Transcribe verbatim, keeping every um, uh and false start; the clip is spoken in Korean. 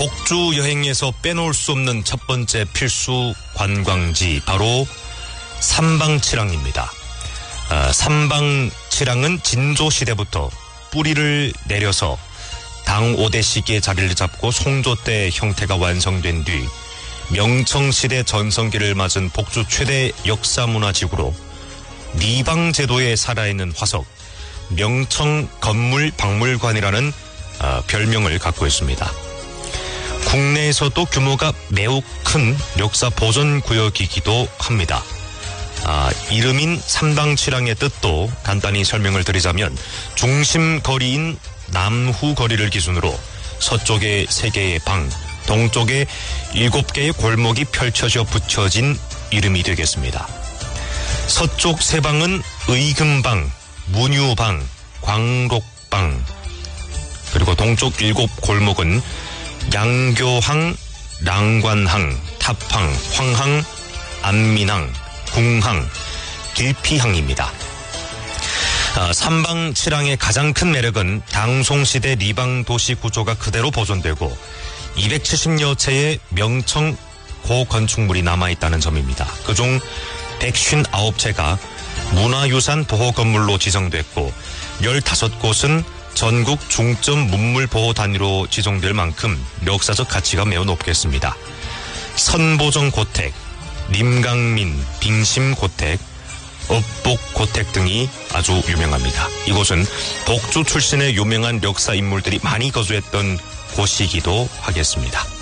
복주 여행에서 빼놓을 수 없는 첫 번째 필수 관광지 바로 삼방치랑입니다. 아, 삼방치랑은 진조시대부터 뿌리를 내려서 당오대 시기의 자리를 잡고 송조 때 형태가 완성된 뒤 명청시대 전성기를 맞은 복주 최대 역사문화지구로 리방제도에 살아있는 화석 명청 건물박물관이라는 어, 별명을 갖고 있습니다. 국내에서도 규모가 매우 큰 역사 보존구역이기도 합니다. 아, 이름인 삼방치랑의 뜻도 간단히 설명을 드리자면 중심 거리인 남후 거리를 기준으로 서쪽에 세 개의 방, 동쪽에 일곱 개의 골목이 펼쳐져 붙여진 이름이 되겠습니다. 서쪽 세 방은 의금방, 문유방, 광록방, 그리고 동쪽 일곱 골목은 양교항, 랑관항, 탑항, 황항, 안민항, 궁항, 길피항입니다. 아, 삼방치랑의 가장 큰 매력은 당송시대 리방 도시 구조가 그대로 보존되고 이백칠십여 채의 명청 고건축물이 남아있다는 점입니다. 그중 백오십구 채가 문화유산 보호건물로 지정됐고 열다섯 곳은 전국 중점 문물보호 단위로 지정될 만큼 역사적 가치가 매우 높겠습니다. 선보정고택, 림강민, 빙심고택, 업복고택 등이 아주 유명합니다. 이곳은 복주 출신의 유명한 역사 인물들이 많이 거주했던 곳이기도 하겠습니다.